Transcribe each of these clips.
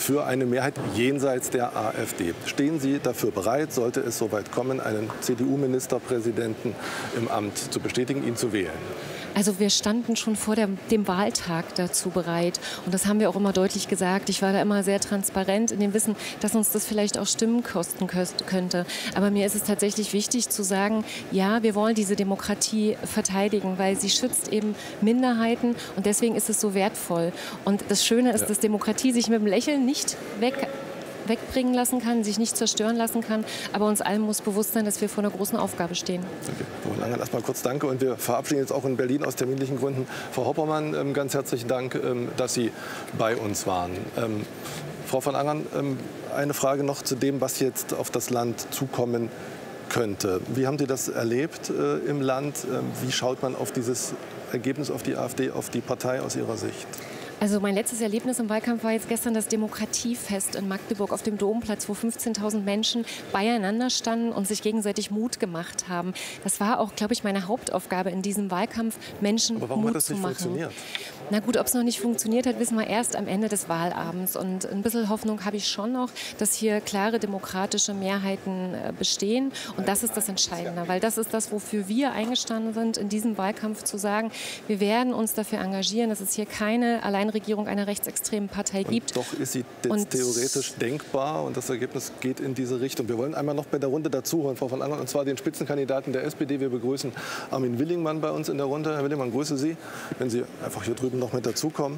für eine Mehrheit jenseits der AfD. Stehen Sie dafür bereit, sollte es soweit kommen, einen CDU-Ministerpräsidenten im Amt zu bestätigen, ihn zu wählen? Also wir standen schon vor dem Wahltag dazu bereit. Und das haben wir auch immer deutlich gesagt. Ich war da immer sehr transparent in dem Wissen, dass uns das vielleicht auch Stimmen kosten könnte. Aber mir ist es tatsächlich wichtig zu sagen, ja, wir wollen diese Demokratie verteidigen, weil sie schützt eben Minderheiten. Und deswegen ist es so wertvoll. Und das Schöne ist, dass Demokratie sich mit dem Lächeln nicht wegbringen lassen kann, sich nicht zerstören lassen kann. Aber uns allen muss bewusst sein, dass wir vor einer großen Aufgabe stehen. Okay. Frau von Angern, erstmal kurz danke. Und wir verabschieden jetzt auch in Berlin aus terminlichen Gründen. Frau Hoppermann, ganz herzlichen Dank, dass Sie bei uns waren. Frau von Angern, eine Frage noch zu dem, was jetzt auf das Land zukommen könnte. Wie haben Sie das erlebt im Land? Wie schaut man auf dieses Ergebnis, auf die AfD, auf die Partei aus Ihrer Sicht? Also mein letztes Erlebnis im Wahlkampf war jetzt gestern das Demokratiefest in Magdeburg auf dem Domplatz, wo 15.000 Menschen beieinander standen und sich gegenseitig Mut gemacht haben. Das war auch, glaube ich, meine Hauptaufgabe in diesem Wahlkampf, Menschen Mut zu machen. Aber warum hat das nicht funktioniert? Na gut, ob es noch nicht funktioniert hat, wissen wir erst am Ende des Wahlabends. Und ein bisschen Hoffnung habe ich schon noch, dass hier klare demokratische Mehrheiten bestehen. Und das ist das Entscheidende, weil das ist das, wofür wir eingestanden sind, in diesem Wahlkampf zu sagen, wir werden uns dafür engagieren, dass es hier keine Alleinregierung einer rechtsextremen Partei gibt. Und doch ist sie theoretisch denkbar und das Ergebnis geht in diese Richtung. Wir wollen einmal noch bei der Runde dazuholen, Frau von Angern, und zwar den Spitzenkandidaten der SPD. Wir begrüßen Armin Willingmann bei uns in der Runde. Herr Willingmann, grüße Sie. Wenn Sie einfach hier drüben noch mit dazukommen.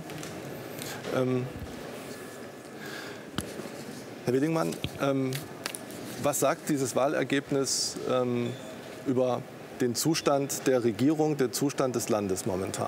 Herr Willingmann, was sagt dieses Wahlergebnis über den Zustand der Regierung, den Zustand des Landes momentan?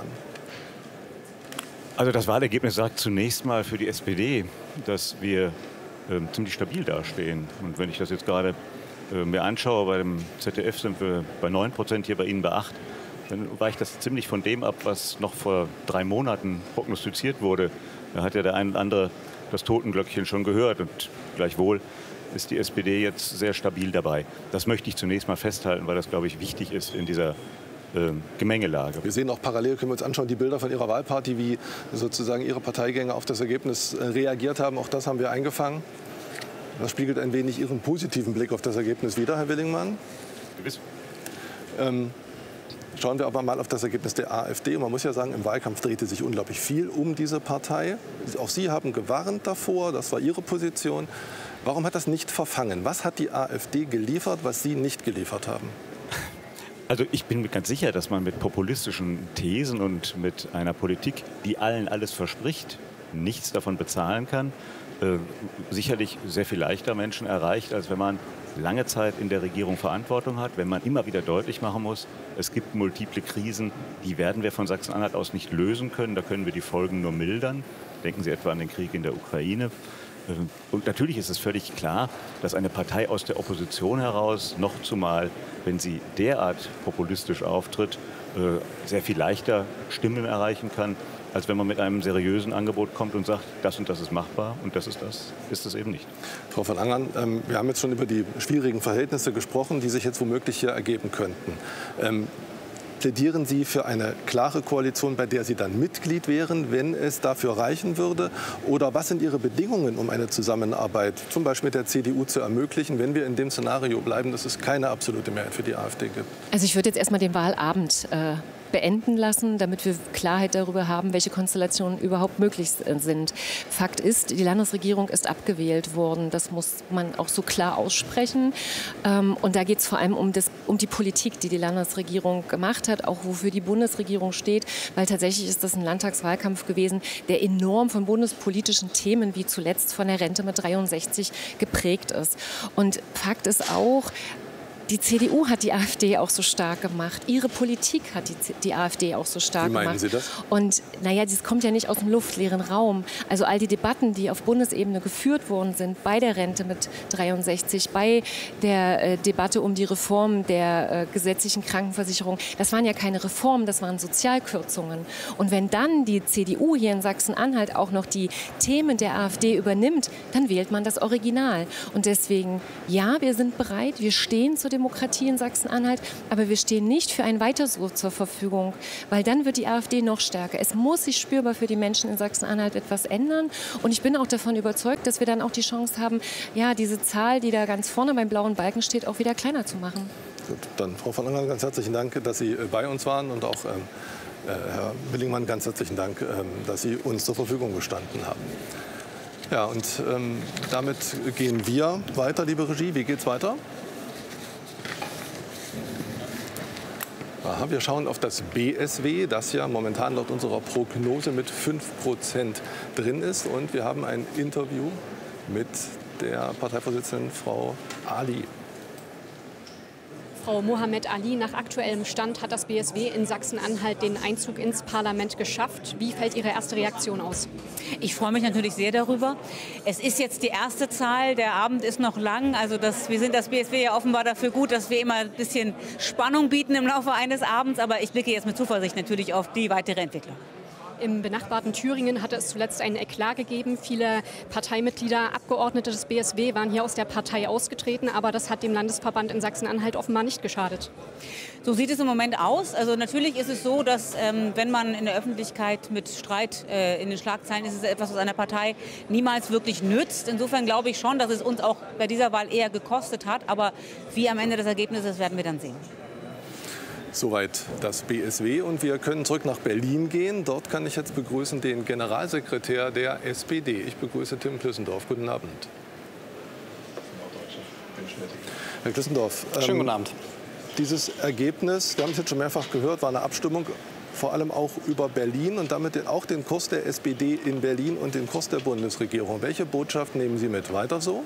Also das Wahlergebnis sagt zunächst mal für die SPD, dass wir ziemlich stabil dastehen. Und wenn ich das jetzt gerade mir anschaue, bei dem ZDF sind wir bei 9%, hier bei Ihnen bei 8%. Dann weicht das ziemlich von dem ab, was noch vor 3 Monaten prognostiziert wurde. Da hat ja der ein oder andere das Totenglöckchen schon gehört. Und gleichwohl ist die SPD jetzt sehr stabil dabei. Das möchte ich zunächst mal festhalten, weil das, glaube ich, wichtig ist in dieser Gemengelage. Wir sehen auch parallel, können wir uns anschauen, die Bilder von Ihrer Wahlparty, wie sozusagen Ihre Parteigänger auf das Ergebnis reagiert haben. Auch das haben wir eingefangen. Das spiegelt ein wenig Ihren positiven Blick auf das Ergebnis wider, Herr Willingmann. Gewiss. Schauen wir aber mal auf das Ergebnis der AfD. Und man muss ja sagen, im Wahlkampf drehte sich unglaublich viel um diese Partei. Auch Sie haben gewarnt davor, das war Ihre Position. Warum hat das nicht verfangen? Was hat die AfD geliefert, was Sie nicht geliefert haben? Also ich bin mir ganz sicher, dass man mit populistischen Thesen und mit einer Politik, die allen alles verspricht, nichts davon bezahlen kann, sicherlich sehr viel leichter Menschen erreicht, als wenn man lange Zeit in der Regierung Verantwortung hat, wenn man immer wieder deutlich machen muss, es gibt multiple Krisen, die werden wir von Sachsen-Anhalt aus nicht lösen können, da können wir die Folgen nur mildern. Denken Sie etwa an den Krieg in der Ukraine. Und natürlich ist es völlig klar, dass eine Partei aus der Opposition heraus, noch zumal, wenn sie derart populistisch auftritt, sehr viel leichter Stimmen erreichen kann, als wenn man mit einem seriösen Angebot kommt und sagt, das und das ist machbar und das ist es eben nicht. Frau von Angern, wir haben jetzt schon über die schwierigen Verhältnisse gesprochen, die sich jetzt womöglich hier ergeben könnten. Plädieren Sie für eine klare Koalition, bei der Sie dann Mitglied wären, wenn es dafür reichen würde? Oder was sind Ihre Bedingungen, um eine Zusammenarbeit zum Beispiel mit der CDU zu ermöglichen, wenn wir in dem Szenario bleiben, dass es keine absolute Mehrheit für die AfD gibt? Also ich würde jetzt erstmal den Wahlabend beenden lassen, damit wir Klarheit darüber haben, welche Konstellationen überhaupt möglich sind. Fakt ist, die Landesregierung ist abgewählt worden. Das muss man auch so klar aussprechen. Und da geht es vor allem um die Politik, die die Landesregierung gemacht hat, auch wofür die Bundesregierung steht, weil tatsächlich ist das ein Landtagswahlkampf gewesen, der enorm von bundespolitischen Themen, wie zuletzt von der Rente mit 63, geprägt ist. Und Fakt ist auch, die CDU hat die AfD auch so stark gemacht. Ihre Politik hat die AfD auch so stark gemacht. Wie meinen Sie das? Und naja, das kommt ja nicht aus dem luftleeren Raum. Also all die Debatten, die auf Bundesebene geführt worden sind, bei der Rente mit 63, bei der Debatte um die Reform der gesetzlichen Krankenversicherung, das waren ja keine Reformen, das waren Sozialkürzungen. Und wenn dann die CDU hier in Sachsen-Anhalt auch noch die Themen der AfD übernimmt, dann wählt man das Original. Und deswegen, ja, wir sind bereit, wir stehen zu dem Demokratie in Sachsen-Anhalt, aber wir stehen nicht für ein Weiter so zur Verfügung, weil dann wird die AfD noch stärker. Es muss sich spürbar für die Menschen in Sachsen-Anhalt etwas ändern und ich bin auch davon überzeugt, dass wir dann auch die Chance haben, ja, diese Zahl, die da ganz vorne beim blauen Balken steht, auch wieder kleiner zu machen. Gut, dann Frau von Angern, ganz herzlichen Dank, dass Sie bei uns waren und auch Herr Billingmann, ganz herzlichen Dank, dass Sie uns zur Verfügung gestanden haben. Ja, und damit gehen wir weiter, liebe Regie. Wie geht's weiter? Aha, wir schauen auf das BSW, das ja momentan laut unserer Prognose mit 5% drin ist. Und wir haben ein Interview mit der Parteivorsitzenden Frau Ali. Frau Mohammed Ali, nach aktuellem Stand hat das BSW in Sachsen-Anhalt den Einzug ins Parlament geschafft. Wie fällt Ihre erste Reaktion aus? Ich freue mich natürlich sehr darüber. Es ist jetzt die erste Zahl, der Abend ist noch lang. Also wir sind das BSW ja offenbar dafür gut, dass wir immer ein bisschen Spannung bieten im Laufe eines Abends. Aber ich blicke jetzt mit Zuversicht natürlich auf die weitere Entwicklung. Im benachbarten Thüringen hatte es zuletzt einen Eklat gegeben. Viele Parteimitglieder, Abgeordnete des BSW waren hier aus der Partei ausgetreten. Aber das hat dem Landesverband in Sachsen-Anhalt offenbar nicht geschadet. So sieht es im Moment aus. Also natürlich ist es so, dass wenn man in der Öffentlichkeit mit Streit in den Schlagzeilen ist, ist es etwas, was einer Partei niemals wirklich nützt. Insofern glaube ich schon, dass es uns auch bei dieser Wahl eher gekostet hat. Aber wie am Ende das Ergebnis ist, werden wir dann sehen. Soweit das BSW und wir können zurück nach Berlin gehen. Dort kann ich jetzt begrüßen den Generalsekretär der SPD. Ich begrüße Tim Klüssendorf. Guten Abend. Herr Klüssendorf. Schönen guten Abend. Dieses Ergebnis, wir haben es jetzt schon mehrfach gehört, war eine Abstimmung vor allem auch über Berlin und damit auch den Kurs der SPD in Berlin und den Kurs der Bundesregierung. Welche Botschaft nehmen Sie mit? Weiter so?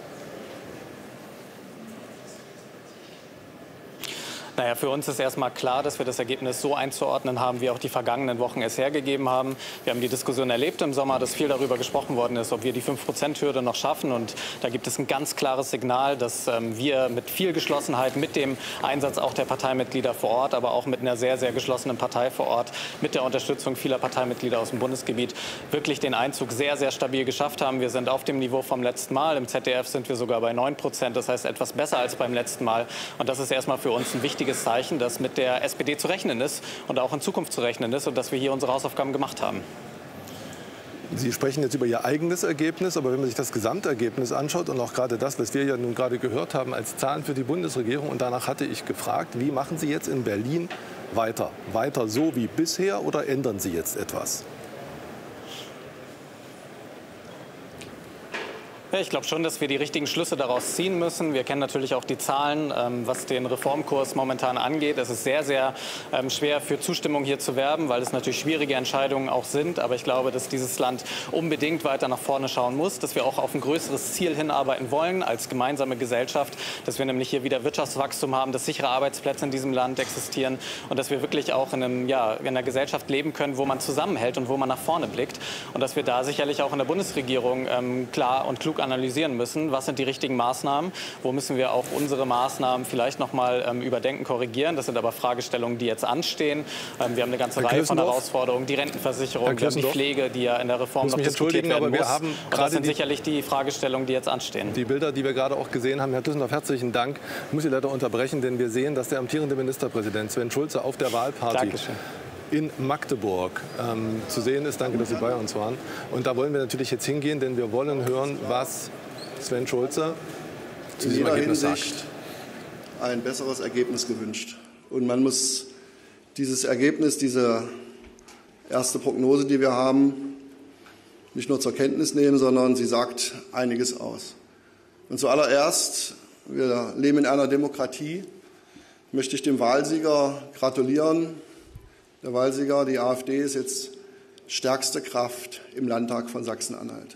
Naja, für uns ist erstmal klar, dass wir das Ergebnis so einzuordnen haben, wie auch die vergangenen Wochen es hergegeben haben. Wir haben die Diskussion erlebt im Sommer, dass viel darüber gesprochen worden ist, ob wir die 5%-Hürde noch schaffen. Und da gibt es ein ganz klares Signal, dass wir mit viel Geschlossenheit, mit dem Einsatz auch der Parteimitglieder vor Ort, aber auch mit einer sehr, sehr geschlossenen Partei vor Ort, mit der Unterstützung vieler Parteimitglieder aus dem Bundesgebiet, wirklich den Einzug sehr, sehr stabil geschafft haben. Wir sind auf dem Niveau vom letzten Mal. Im ZDF sind wir sogar bei 9%. Das heißt etwas besser als beim letzten Mal. Und das ist erstmal für uns ein wichtiges Zeichen, dass mit der SPD zu rechnen ist und auch in Zukunft zu rechnen ist und dass wir hier unsere Hausaufgaben gemacht haben. Sie sprechen jetzt über Ihr eigenes Ergebnis, aber wenn man sich das Gesamtergebnis anschaut und auch gerade das, was wir ja nun gerade gehört haben als Zahlen für die Bundesregierung, und danach hatte ich gefragt, wie machen Sie jetzt in Berlin weiter? Weiter so wie bisher oder ändern Sie jetzt etwas? Ja, ich glaube schon, dass wir die richtigen Schlüsse daraus ziehen müssen. Wir kennen natürlich auch die Zahlen, was den Reformkurs momentan angeht. Es ist sehr, sehr schwer für Zustimmung hier zu werben, weil es natürlich schwierige Entscheidungen auch sind. Aber ich glaube, dass dieses Land unbedingt weiter nach vorne schauen muss, dass wir auch auf ein größeres Ziel hinarbeiten wollen als gemeinsame Gesellschaft, dass wir nämlich hier wieder Wirtschaftswachstum haben, dass sichere Arbeitsplätze in diesem Land existieren und dass wir wirklich auch in einer Gesellschaft leben können, wo man zusammenhält und wo man nach vorne blickt. Und dass wir da sicherlich auch in der Bundesregierung klar und klug analysieren müssen, was sind die richtigen Maßnahmen, wo müssen wir auch unsere Maßnahmen vielleicht noch mal überdenken, korrigieren. Das sind aber Fragestellungen, die jetzt anstehen. Wir haben eine ganze Reihe von Herausforderungen, die Rentenversicherung, wir haben die Pflege, die ja in der Reform noch diskutiert werden muss. Und das sind sicherlich die Fragestellungen, die jetzt anstehen. Die Bilder, die wir gerade auch gesehen haben, Herr Klüssendorf, herzlichen Dank. Ich muss Sie leider unterbrechen, denn wir sehen, dass der amtierende Ministerpräsident Sven Schulze auf der Wahlparty in Magdeburg zu sehen ist. Danke, dass Sie bei uns waren. Und da wollen wir natürlich jetzt hingehen, denn wir wollen hören, was Sven Schulze zu diesem Ergebnis sagt. In jeder Hinsicht ein besseres Ergebnis gewünscht. Und man muss dieses Ergebnis, diese erste Prognose, die wir haben, nicht nur zur Kenntnis nehmen, sondern sie sagt einiges aus. Und zuallererst, wir leben in einer Demokratie, möchte ich dem Wahlsieger gratulieren. Der Wahlsieger, die AfD, ist jetzt stärkste Kraft im Landtag von Sachsen-Anhalt.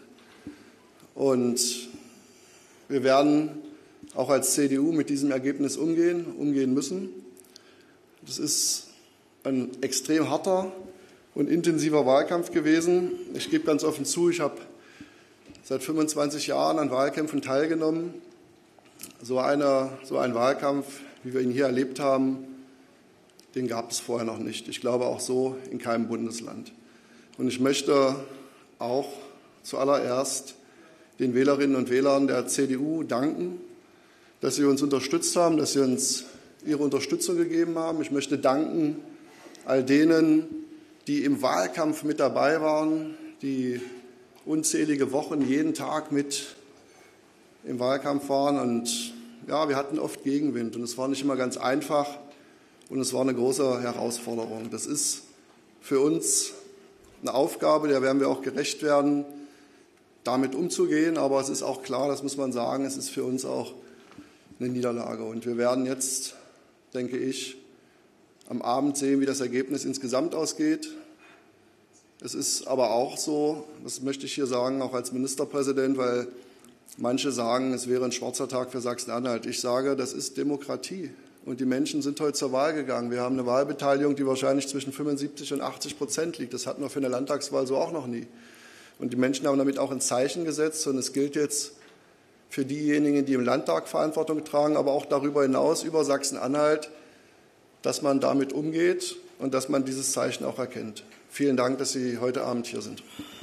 Und wir werden auch als CDU mit diesem Ergebnis umgehen müssen. Das ist ein extrem harter und intensiver Wahlkampf gewesen. Ich gebe ganz offen zu, ich habe seit 25 Jahren an Wahlkämpfen teilgenommen. So ein Wahlkampf, wie wir ihn hier erlebt haben, den gab es vorher noch nicht. Ich glaube auch so in keinem Bundesland. Und ich möchte auch zuallererst den Wählerinnen und Wählern der CDU danken, dass Sie uns unterstützt haben, dass Sie uns Ihre Unterstützung gegeben haben. Ich möchte danken all denen, die im Wahlkampf mit dabei waren, die unzählige Wochen jeden Tag mit im Wahlkampf waren. Und ja, wir hatten oft Gegenwind und es war nicht immer ganz einfach und es war eine große Herausforderung. Das ist für uns eine Aufgabe, der werden wir auch gerecht werden, damit umzugehen. Aber es ist auch klar, das muss man sagen, es ist für uns auch eine Niederlage. Und wir werden jetzt, denke ich, am Abend sehen, wie das Ergebnis insgesamt ausgeht. Es ist aber auch so, das möchte ich hier sagen, auch als Ministerpräsident, weil manche sagen, es wäre ein schwarzer Tag für Sachsen-Anhalt. Ich sage, das ist Demokratie. Und die Menschen sind heute zur Wahl gegangen. Wir haben eine Wahlbeteiligung, die wahrscheinlich zwischen 75 und 80% liegt. Das hatten wir für eine Landtagswahl so auch noch nie. Und die Menschen haben damit auch ein Zeichen gesetzt. Und es gilt jetzt für diejenigen, die im Landtag Verantwortung tragen, aber auch darüber hinaus über Sachsen-Anhalt, dass man damit umgeht und dass man dieses Zeichen auch erkennt. Vielen Dank, dass Sie heute Abend hier sind.